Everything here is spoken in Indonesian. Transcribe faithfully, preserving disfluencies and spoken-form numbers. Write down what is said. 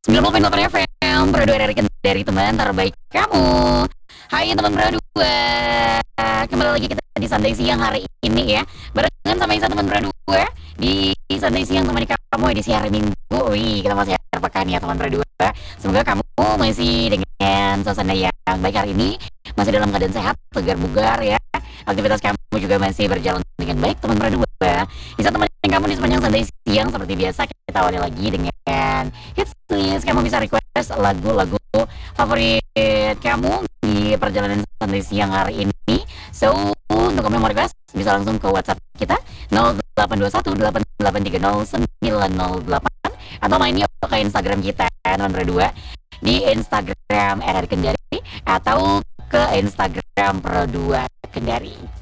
sembilan puluh delapan F M, Pro dua R R dari teman terbaik kamu. Hai teman Pro dua, kembali lagi kita di Santai Siang hari ini ya. Barengan sama Isa teman Pro dua di Santai Siang temani kamu edisi hari Minggu. Wih, kita masih akhir pekan ya teman Pro dua. Semoga kamu masih dengan suasana yang baik hari ini, masih dalam keadaan sehat, segar bugar ya. Aktivitas kamu juga masih berjalan dengan baik teman Pro dua. Bisa temenin kamu di sepanjang Santai Siang seperti biasa. Kita awali lagi dengan hits list. Kamu bisa request lagu-lagu favorit kamu di perjalanan Santai Siang hari ini. So, untuk kamu yang mau request bisa langsung ke WhatsApp kita nol delapan dua satu delapan delapan tiga nol sembilan nol delapan atau main yuk ke Instagram kita teman Pro dua di Instagram R R Kendari atau ke Instagram Pro dua Kendari.